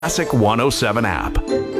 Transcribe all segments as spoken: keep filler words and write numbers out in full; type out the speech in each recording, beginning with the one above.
Classic one oh seven app.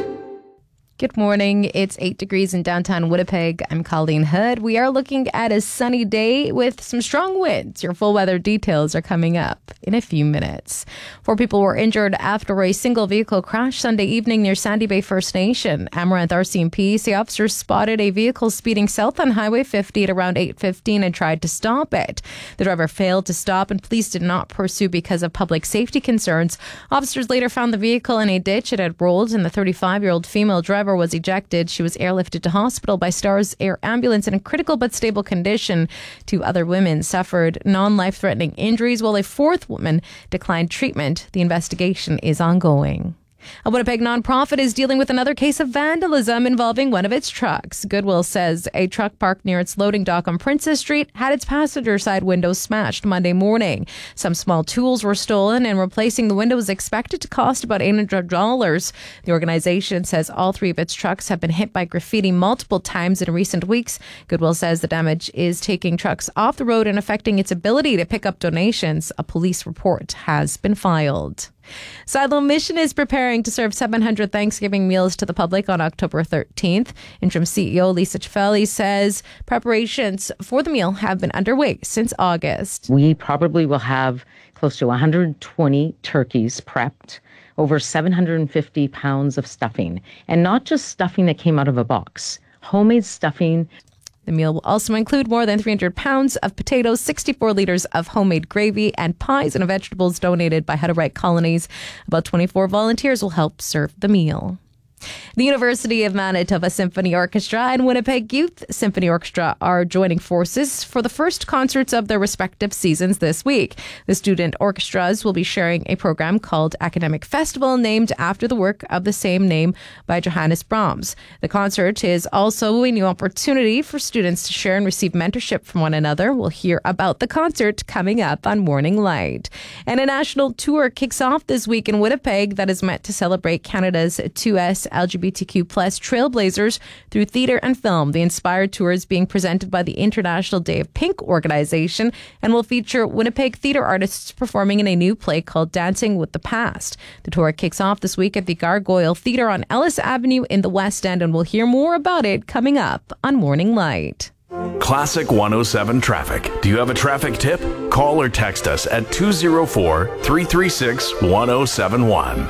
Good morning. It's eight degrees in downtown Winnipeg. I'm Colleen Hood. We are looking at a sunny day with some strong winds. Your full weather details are coming up in a few minutes. Four people were injured after a single vehicle crash Sunday evening near Sandy Bay First Nation. Amaranth R C M P say officers spotted a vehicle speeding south on Highway fifty at around eight fifteen and tried to stop it. The driver failed to stop and police did not pursue because of public safety concerns. Officers later found the vehicle in a ditch. It had rolled and the thirty-five-year-old female driver was ejected. She was airlifted to hospital by Stars Air Ambulance in a critical but stable condition. Two other women suffered non-life-threatening injuries while a fourth woman declined treatment. The investigation is ongoing. A Winnipeg nonprofit is dealing with another case of vandalism involving one of its trucks. Goodwill says a truck parked near its loading dock on Princess Street had its passenger side windows smashed Monday morning. Some small tools were stolen, and replacing the window is expected to cost about eight hundred dollars. The organization says all three of its trucks have been hit by graffiti multiple times in recent weeks. Goodwill says the damage is taking trucks off the road and affecting its ability to pick up donations. A police report has been filed. Siloam Mission is preparing to serve seven hundred Thanksgiving meals to the public on October thirteenth. Interim C E O Lisa Cifelli says preparations for the meal have been underway since August. We probably will have close to one hundred twenty turkeys prepped, over seven hundred fifty pounds of stuffing, and not just stuffing that came out of a box, homemade stuffing. The meal will also include more than three hundred pounds of potatoes, sixty-four litres of homemade gravy, and pies and vegetables donated by How to Write Colonies. About twenty-four volunteers will help serve the meal. The University of Manitoba Symphony Orchestra and Winnipeg Youth Symphony Orchestra are joining forces for the first concerts of their respective seasons this week. The student orchestras will be sharing a program called Academic Festival, named after the work of the same name by Johannes Brahms. The concert is also a new opportunity for students to share and receive mentorship from one another. We'll hear about the concert coming up on Morning Light. And a national tour kicks off this week in Winnipeg that is meant to celebrate Canada's two S L G B T Q plus trailblazers through theatre and film. The Inspired Tour is being presented by the International Day of Pink organization and will feature Winnipeg theatre artists performing in a new play called Dancing with the Past. The tour kicks off this week at the Gargoyle Theatre on Ellis Avenue in the West End, and we'll hear more about it coming up on Morning Light. Classic one oh seven traffic. Do you have a traffic tip? Call or text us at two oh four, three three six, one oh seven one.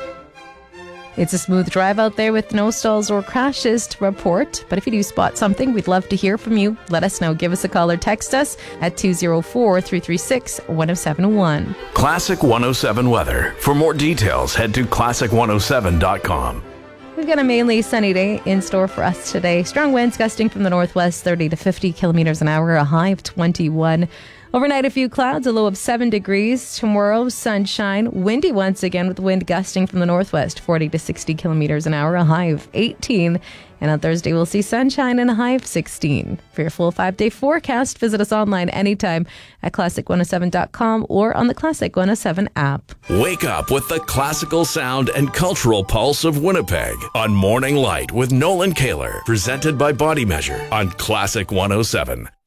It's a smooth drive out there with no stalls or crashes to report. But if you do spot something, we'd love to hear from you. Let us know. Give us a call or text us at two oh four, three three six, one oh seven one. Classic one oh seven weather. For more details, head to classic one oh seven dot com. We've got a mainly sunny day in store for us today. Strong winds gusting from the northwest, thirty to fifty kilometers an hour, a high of twenty-one. Overnight, a few clouds, a low of seven degrees. Tomorrow, sunshine, windy once again with wind gusting from the northwest, forty to sixty kilometers an hour, a high of eighteen. And on Thursday, we'll see sunshine and a high of sixteen. For your full five-day forecast, visit us online anytime at classic one oh seven dot com or on the Classic one oh seven app. Wake up with the classical sound and cultural pulse of Winnipeg on Morning Light with Nolan Kaler, presented by Body Measure on Classic one oh seven.